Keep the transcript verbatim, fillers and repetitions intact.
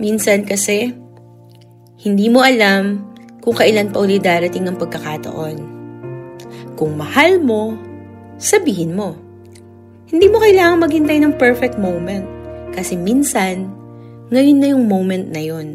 Minsan kasi, hindi mo alam kung kailan pa uli darating ang pagkakataon. Kung mahal mo, sabihin mo. Hindi mo kailangang maghintay ng perfect moment. Kasi minsan, ngayon na yung moment na yun.